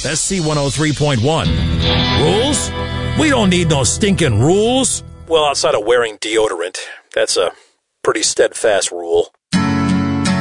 SC 103.1. Rules? We don't need no stinking rules. Well, outside of wearing deodorant. That's a pretty steadfast rule.